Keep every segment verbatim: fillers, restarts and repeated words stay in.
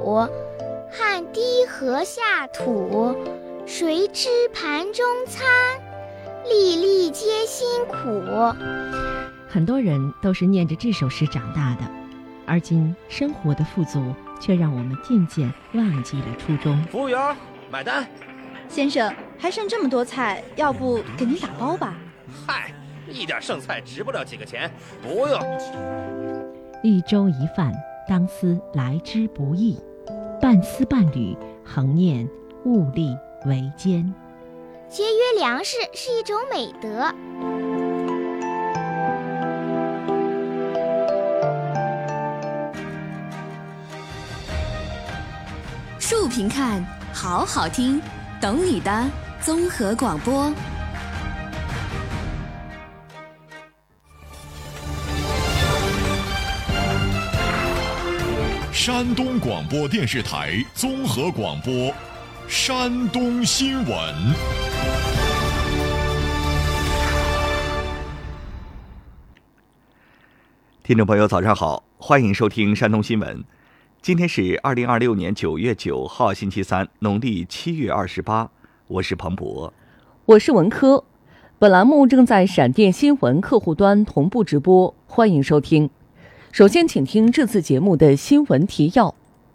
汗滴禾下土，谁知盘中餐，粒粒皆辛苦。 很多人都是念着这首诗长大的，而今生活的富足却让我们渐渐忘记了初衷。 服务员，买单。 先生，还剩这么多菜，要不给您打包吧？ 嗨，一点剩菜值不了几个钱，不用。 一粥一饭，当思来之不易，半丝半缕，恒念物力维艰。 节约粮食是一种美德。 竖屏看，好好听，懂你的综合广播。 山东广播电视台综合广播，山东新闻。 听众朋友，早上好，欢迎收听山东新闻。今天是二零二六年九月九号，星期三，农历七月二十八。我是彭博， 我是文科。本栏目正在闪电新闻客户端同步直播，欢迎收听。首先，请听这次节目的新闻提要。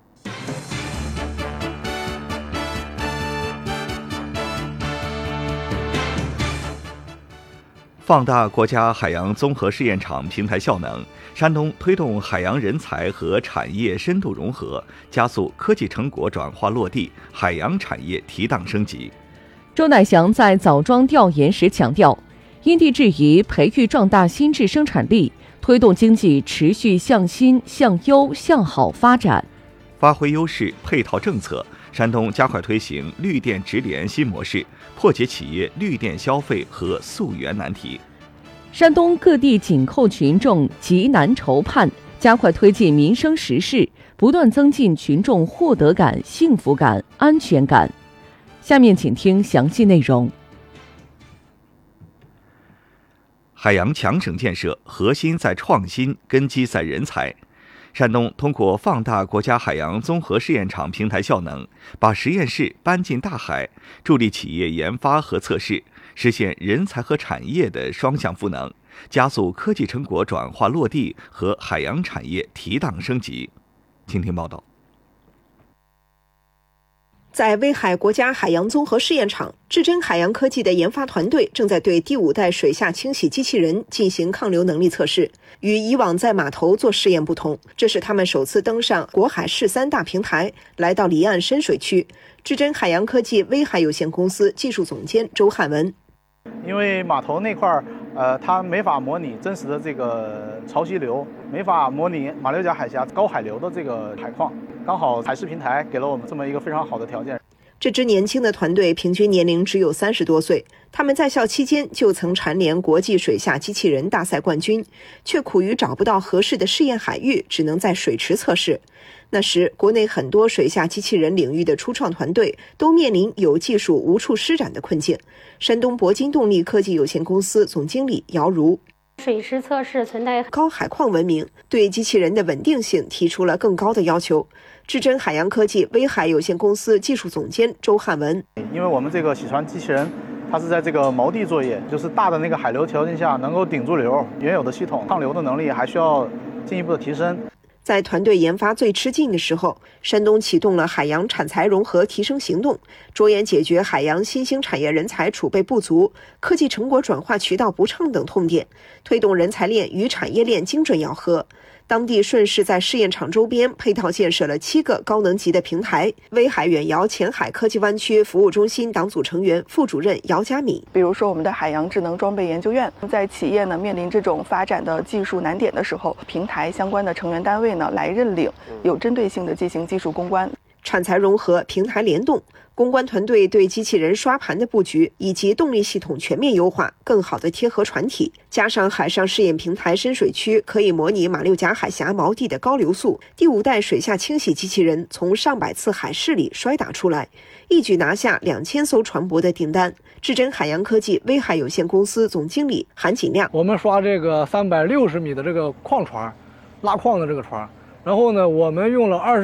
放大国家海洋综合试验场平台效能，山东推动海洋人才和产业深度融合，加速科技成果转化落地，海洋产业提档升级。 周乃祥在枣庄调研时强调，因地制宜培育壮大新质生产力，推动经济持续向新、向优、向好发展。 发挥优势，配套政策，山东加快推行绿电直联新模式，破解企业绿电消费和溯源难题。 山东各地紧扣群众急难愁盼，加快推进民生实事，不断增进群众获得感、幸福感、安全感。下面请听详细内容。 海洋强省建设核心在创新，根基在人才。山东通过放大国家海洋综合试验场平台效能，把实验室搬进大海，助力企业研发和测试，实现人才和产业的双向赋能，加速科技成果转化落地和海洋产业提档升级。请听报道。 在威海国家海洋综合试验场，智臻海洋科技的研发团队正在对第五代水下清洗机器人进行抗流能力测试。与以往在码头做试验不同，这是他们首次登上国海市三大平台，来到离岸深水区。智臻海洋科技威海有限公司技术总监周汉文。 因为码头那块儿，呃，它没法模拟真实的这个潮汐流，没法模拟马六甲海峡高海流的这个海况。刚好海事平台给了我们这么一个非常好的条件。 这支年轻的团队平均年龄只有三十多岁，他们在校期间就曾蝉联国际水下机器人大赛冠军，却苦于找不到合适的试验海域，只能在水池测试。那时，国内很多水下机器人领域的初创团队都面临有技术无处施展的困境。山东铂金动力科技有限公司总经理姚如。 水池测试存在高海况文明，对机器人的稳定性提出了更高的要求。智臻海洋科技威海有限公司技术总监周汉文。 因为我们这个洗船机器人，它是在这个锚地作业，就是大的那个海流条件下能够顶住流，原有的系统抗流的能力还需要进一步的提升。 在团队研发最吃劲的时候，山东启动了海洋产材融合提升行动，着眼解决海洋新兴产业人才储备不足、科技成果转化渠道不畅等痛点，推动人才链与产业链精准咬合。当地顺势在试验场周边配套建设了七个高能级的平台。威海远洋前海科技湾区服务中心党组成员、副主任姚佳敏。 比如说我们的海洋智能装备研究院，在企业呢面临这种发展的技术难点的时候，平台相关的成员单位呢来认领，有针对性的进行技术攻关。 产材融合、平台联动，公关团队对机器人刷盘的布局以及动力系统全面优化，更好地贴合船体。加上海上试验平台深水区可以模拟马六甲海峡锚地的高流速，第五代水下清洗机器人从上百次海试里摔打出来，一举拿下两千艘船舶的订单。智臻海洋科技威海有限公司总经理韩锦亮： 我们刷这个三百六十米的这个矿船，拉矿的这个船，然后呢，我们用了二十